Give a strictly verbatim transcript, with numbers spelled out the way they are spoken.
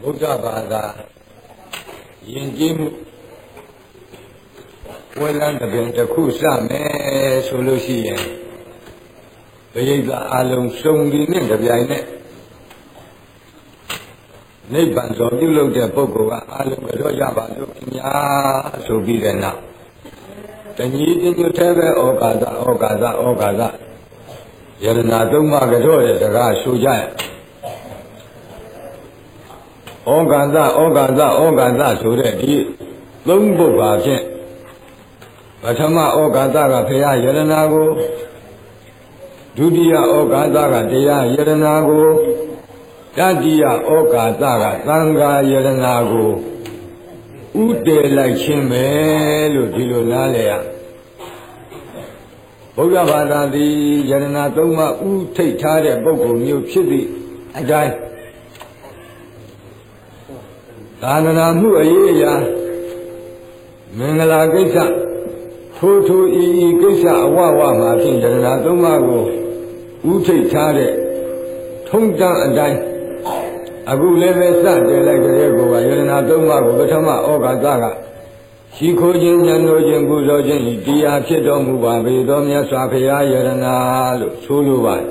ဗုဒ္ဓဘာသာယဉ်ကျေးမှုဝေလန်းတစ်ပင်တစ်ခုစမယ်ဆိုလို့ရှိရင်ပရိသတ်အလုံးစုံဒီနဲ့ကြပြိုင်နဲ့နိဗ္ဗာန်တော်ပြုလုပ်တဲ့ပုဂ္ဂိုလ်ကအလုံးကြောရပါလို့ခင်ဗျာဆိုပြီးတဲ့နောက်တညီတညွတ်သေးပဲဩကာသဩကာသဩကာသယရနာသုံးပါးကြောရဲ့စကားဆိုကြရဲ့ဩကာသဩကာသဩကာသဆိုတဲ့ဒီသုံးပုဒ်ပါဖြင့်ပထမဩကာသကဘုရားယရနာကိုဒုတိယဩကာသကတရားယရနာကိုတတိယဩကာသကသံဃာယရနာကိုဥတည်လိုက်ခြင်းပဲလို့ဒီလိုနားလည်ရဗုဒ္ဓဘာသာသည်ယရနာသုံးပါးဥထိတ်ထားတဲ့ပုဂ္ဂိုလ်မျိုးဖြစ်သည့်အတိုင်းသာသနာမှုအရေးအရာမင်္ဂလာကိစ္စထိုးထိုးဤဤကိစ္စအဝဝမှာဖြင့်ယရနာသုံးပါးကိုဥထိတ်ထားတဲ့ထုံးတမ်းအတိုင်းအခုလည်းပဲစတယ်လိုက်တဲ့ကောကယရနာသုံးပါးကိုပထမဩကာသကရှိခိုးခြင်းဉာဏ်တော်ခြင်းပူဇော်ခြင်းဤတရားဖြစ်တော်မူပါပေသောမြတ်စွာဘုရားယရနာလို့ဆိုလိုပါတယ်